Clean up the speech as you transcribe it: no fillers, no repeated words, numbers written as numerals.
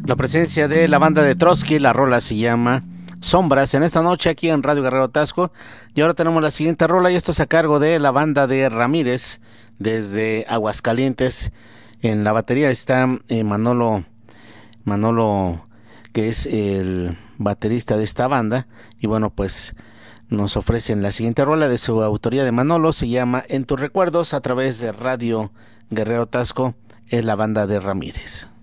La presencia de la banda de Trotsky, la rola se llama Sombras, en esta noche aquí en Radio Guerrero Tasco. Y ahora tenemos la siguiente rola, y esto es a cargo de la banda de Ramírez, desde Aguascalientes. En la batería está Manolo, que es el baterista de esta banda. Y bueno, pues nos ofrecen la siguiente rola de su autoría de Manolo, se llama En tus recuerdos, a través de Radio Guerrero Tasco, es la banda de Ramírez.